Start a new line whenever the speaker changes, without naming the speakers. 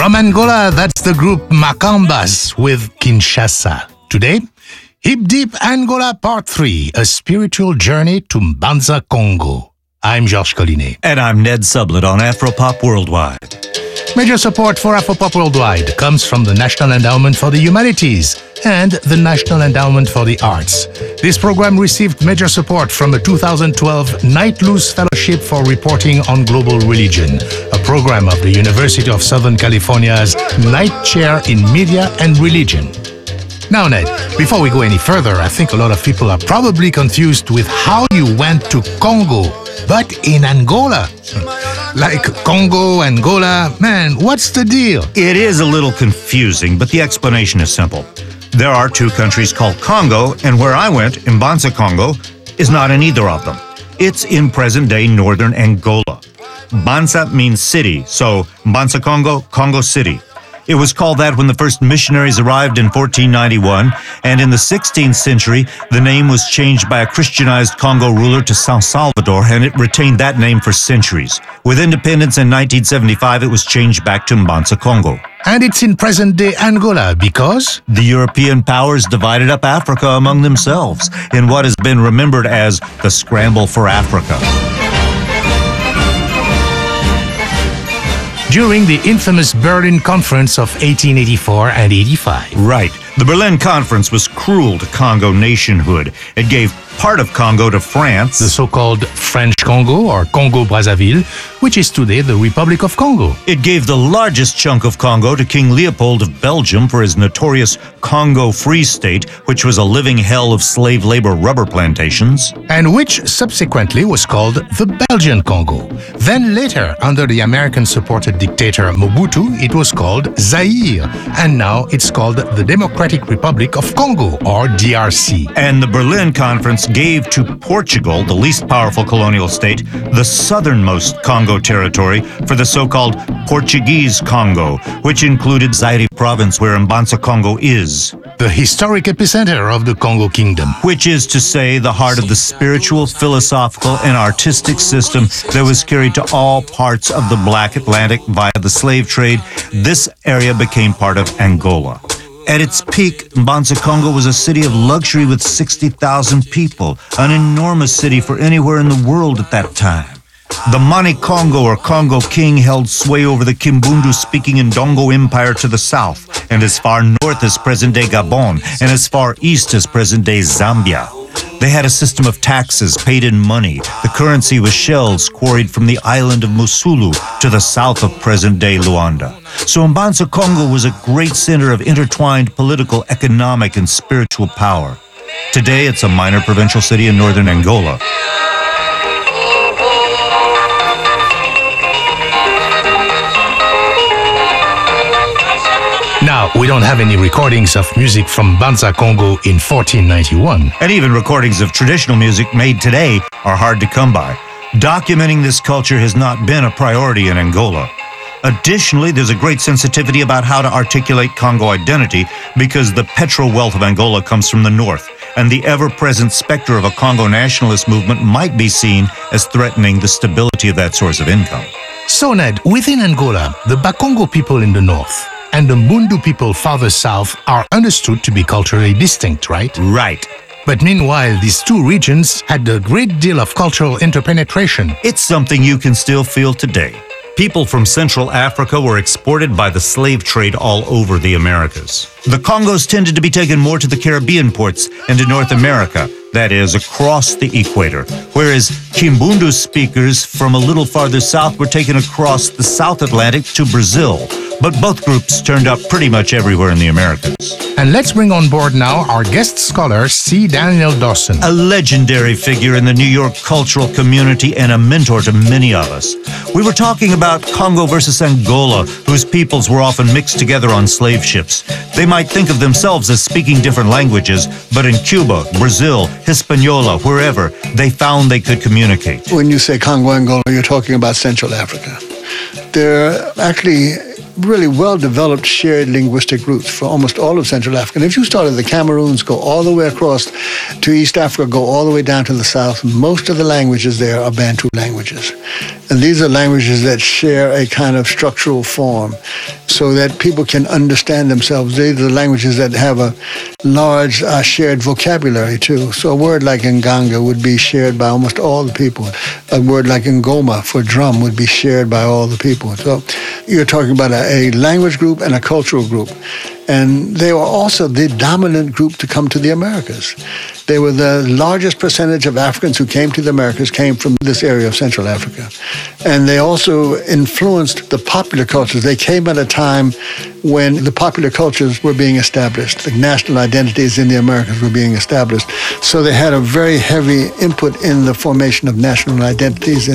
From Angola, that's the group Macambas with Kinshasa. Today, Hip Deep Angola Part 3, a spiritual journey to Mbanza, Congo. I'm Georges Collinet.
And I'm Ned Sublett on Afropop Worldwide.
Major support for Afropop Worldwide comes from the National Endowment for the Humanities and the National Endowment for the Arts. This program received major support from the 2012 Knight Luce Fellowship for Reporting on Global Religion, a program of the University of Southern California's Knight Chair in Media and Religion. Now, Ned, before we go any further, I think a lot of people are probably confused with how you went to Congo, but in Angola. Like Congo, Angola, man, what's the deal?
It is a little confusing, but the explanation is simple. There are two countries called Congo, and where I went, Mbanza, Congo, is not in either of them. It's in present-day northern Angola. Mbanza means city, so Mbanza, Congo, Congo City. It was called that when the first missionaries arrived in 1491, and in the 16th century, the name was changed by a Christianized Congo ruler to San Salvador, and it retained that name for centuries. With independence in 1975, it was changed back to Mbanza, Congo.
And it's in present-day Angola because
the European powers divided up Africa among themselves in what has been remembered as the Scramble for Africa.
During the infamous Berlin Conference of 1884 and 85.
Right. The Berlin Conference was cruel to Congo nationhood. It gave part of Congo to France,
the so-called French Congo or Congo-Brazzaville, which is today the Republic of Congo.
It gave the largest chunk of Congo to King Leopold of Belgium for his notorious Congo Free State, which was a living hell of slave labor rubber plantations.
And which subsequently was called the Belgian Congo. Then later, under the American-supported dictator Mobutu, it was called Zaire. And now it's called the Democratic Republic of Congo, or DRC.
And the Berlin Conference gave to Portugal, the least powerful colonial state, the southernmost Congo territory for the so-called Portuguese Congo, which included Zaire province, where Mbanza, Congo is.
The historic epicenter of the Congo Kingdom.
Which is to say, the heart of the spiritual, philosophical, and artistic system that was carried to all parts of the Black Atlantic via the slave trade. This area became part of Angola. At its peak, Mbanza, Congo was a city of luxury with 60,000 people, an enormous city for anywhere in the world at that time. The Mani Congo or Congo King held sway over the Kimbundu-speaking Ndongo Empire to the south, and as far north as present-day Gabon, and as far east as present-day Zambia. They had a system of taxes paid in money. The currency was shells quarried from the island of Musulu to the south of present-day Luanda. So Mbanza, Congo was a great center of intertwined political, economic, and spiritual power. Today, it's a minor provincial city in northern Angola.
Now, we don't have any recordings of music from Mbanza, Congo in 1491.
And even recordings of traditional music made today are hard to come by. Documenting this culture has not been a priority in Angola. Additionally, there's a great sensitivity about how to articulate Congo identity because the petrol wealth of Angola comes from the north, and the ever-present specter of a Congo nationalist movement might be seen as threatening the stability of that source of income.
So, Ned, within Angola, the Bakongo people in the north and the Mbundu people farther south are understood to be culturally distinct, right?
Right.
But meanwhile, these two regions had a great deal of cultural interpenetration.
It's something you can still feel today. People from Central Africa were exported by the slave trade all over the Americas. The Congos tended to be taken more to the Caribbean ports and to North America, that is, across the equator, whereas Kimbundu speakers from a little farther south were taken across the South Atlantic to Brazil. But both groups turned up pretty much everywhere in the Americas.
And let's bring on board now our guest scholar, C. Daniel Dawson.
A legendary figure in the New York cultural community and a mentor to many of us. We were talking about Congo versus Angola, whose peoples were often mixed together on slave ships. They might think of themselves as speaking different languages, but in Cuba, Brazil, Hispaniola, wherever, they found they could communicate.
When you say Congo, Angola, you're talking about Central Africa. They're actually really well-developed shared linguistic roots for almost all of Central Africa. And if you started the Cameroons, go all the way across to East Africa, go all the way down to the south, most of the languages there are Bantu languages. And these are languages that share a kind of structural form so that people can understand themselves. These are languages that have a large shared vocabulary too. So a word like Nganga would be shared by almost all the people. A word like Ngoma for drum would be shared by all the people. So you're talking about a language group and a cultural group. And they were also the dominant group to come to the Americas. They were the largest percentage of Africans who came to the Americas came from this area of Central Africa. And they also influenced the popular cultures. They came at a time when the popular cultures were being established. The national identities in the Americas were being established. So they had a very heavy input in the formation of national identities